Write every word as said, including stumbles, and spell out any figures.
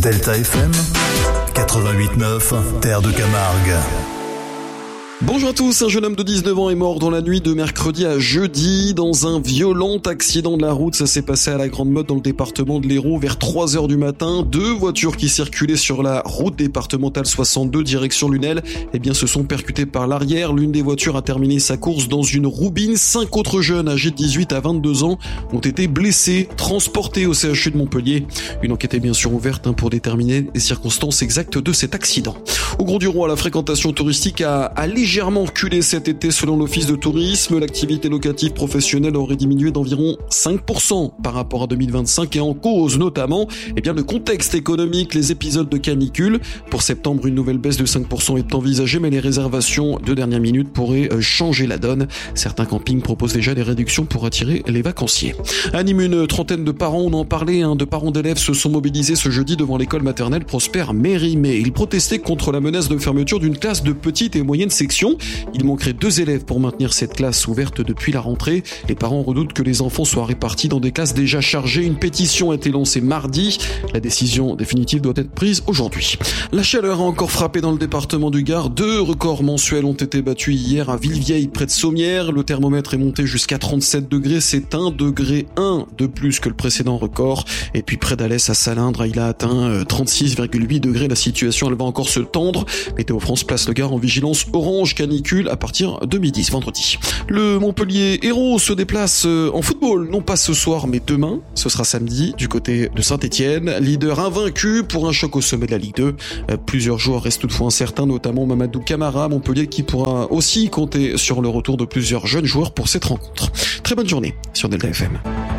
Delta F M quatre-vingt-huit neuf, Terre de Camargue. Bonjour à tous, un jeune homme de dix-neuf ans est mort dans la nuit de mercredi à jeudi dans un violent accident de la route. Ça s'est passé à la Grande Motte dans le département de l'Hérault vers trois heures du matin. Deux voitures qui circulaient sur la route départementale soixante-deux direction Lunel, eh bien se sont percutées par l'arrière. L'une des voitures a terminé sa course dans une roubine. Cinq autres jeunes âgés de dix-huit à vingt-deux ans ont été blessés, transportés au C H U de Montpellier. Une enquête est bien sûr ouverte pour déterminer les circonstances exactes de cet accident. Au Grau-du-Roi, la fréquentation touristique a, a légèrement reculé cet été selon l'Office de tourisme. L'activité locative professionnelle aurait diminué d'environ cinq pour cent par rapport à deux mille vingt-cinq et en cause notamment eh bien, le contexte économique, les épisodes de canicule. Pour septembre, une nouvelle baisse de cinq pour cent est envisagée, mais les réservations de dernière minute pourraient changer la donne. Certains campings proposent déjà des réductions pour attirer les vacanciers. À Nîmes, une trentaine de parents, on en parlait, hein, de parents d'élèves se sont mobilisés ce jeudi devant l'école maternelle Prosper Mérimée. Ils protestaient contre la menace de fermeture d'une classe de petite et moyenne section. Il manquerait deux élèves pour maintenir cette classe ouverte depuis la rentrée. Les parents redoutent que les enfants soient répartis dans des classes déjà chargées. Une pétition a été lancée mardi. La décision définitive doit être prise aujourd'hui. La chaleur a encore frappé dans le département du Gard. Deux records mensuels ont été battus hier à Villevieille près de Sommières. Le thermomètre est monté jusqu'à trente-sept degrés. C'est un degré un de plus que le précédent record. Et puis près d'Alès à Salindre, il a atteint trente-six virgule huit degrés. La situation, elle va encore se tendre. Météo France place le Gard en vigilance orange canicule à partir de midi ce vendredi. Le Montpellier Hérault se déplace en football, non pas ce soir mais demain. Ce sera samedi du côté de Saint-Etienne, leader invaincu pour un choc au sommet de la Ligue deux. Plusieurs joueurs restent toutefois incertains, notamment Mamadou Camara, Montpellier qui pourra aussi compter sur le retour de plusieurs jeunes joueurs pour cette rencontre. Très bonne journée sur Delta F M.